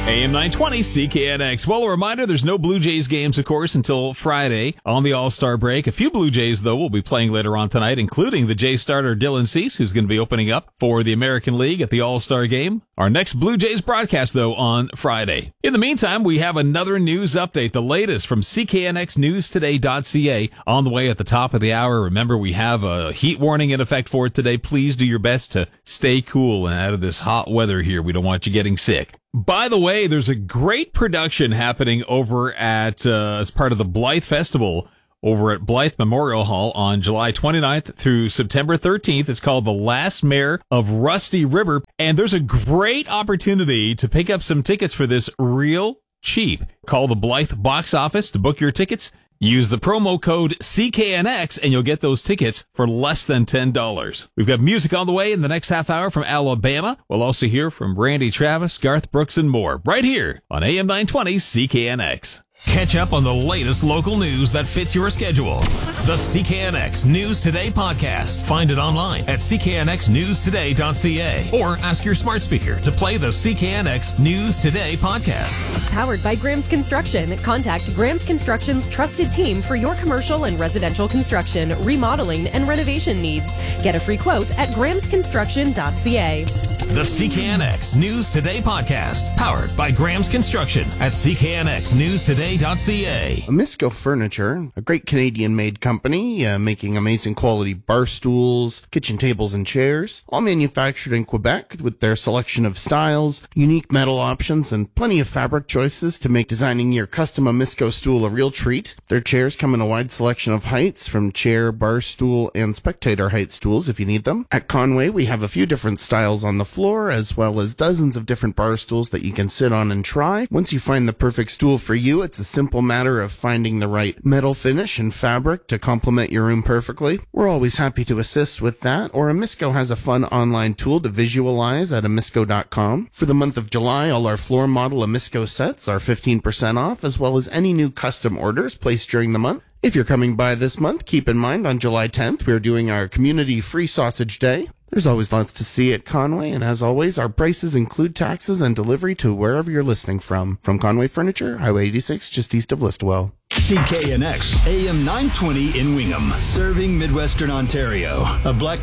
AM 920 CKNX. Well, a reminder, there's no Blue Jays games, of course, until Friday on the All-Star break. A few Blue Jays, though, will be playing later on tonight, including the Jays starter Dylan Cease, who's going to be opening up for the American League at the All-Star game. Our next Blue Jays broadcast, though, on Friday. In the meantime, we have another news update, the latest from CKNXNewsToday.ca on the way at the top of the hour. Remember, we have a heat warning in effect for today. Please do your best to stay cool and out of this hot weather here. We don't want you getting sick. By the way, there's a great production happening over at, as part of the Blythe Festival over at Blythe Memorial Hall on July 29th through September 13th. It's called The Last Mayor of Rusty River. And there's a great opportunity to pick up some tickets for this real cheap. Call the Blythe box office to book your tickets. Use the promo code CKNX and you'll get those tickets for less than $10. We've got music on the way in the next half hour from Alabama. We'll also hear from Randy Travis, Garth Brooks, and more right here on AM 920 CKNX. Catch up on the latest local news that fits your schedule. The CKNX News Today podcast. Find it online at cknxnewstoday.ca or ask your smart speaker to play the CKNX News Today podcast. Powered by Graham's Construction. Contact Graham's Construction's trusted team for your commercial and residential construction, remodeling, and renovation needs. Get a free quote at grahamsconstruction.ca. The CKNX News Today podcast. Powered by Graham's Construction at cknxnewstoday.ca. Amisco Furniture, a great Canadian-made company making amazing quality bar stools, kitchen tables, and chairs, all manufactured in Quebec with their selection of styles, unique metal options, and plenty of fabric choices to make designing your custom Amisco stool a real treat. Their chairs come in a wide selection of heights, from chair, bar stool, and spectator height stools if you need them. At Conway, we have a few different styles on the floor, as well as dozens of different bar stools that you can sit on and try. Once you find the perfect stool for you, it's a simple matter of finding the right metal finish and fabric to complement your room perfectly. We're always happy to assist with that, or Amisco has a fun online tool to visualize at amisco.com. For the month of July, all our floor model Amisco sets are 15% off, as well as any new custom orders placed during the month. If you're coming by this month, keep in mind on July 10th, we're doing our Community Free Sausage Day. There's always lots to see at Conway, and as always, our prices include taxes and delivery to wherever you're listening from. From Conway Furniture, Highway 86, just east of Listowel. CKNX, AM 920 in Wingham, serving Midwestern Ontario. A Black